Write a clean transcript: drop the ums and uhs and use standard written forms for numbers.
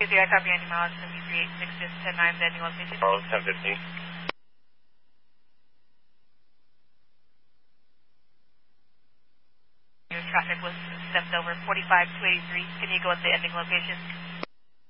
I copy any miles, it's going to be 386, just 10-9, the ending location. Oh, 1015. Your traffic was stepped over 45 to 83. Can you go at the ending location?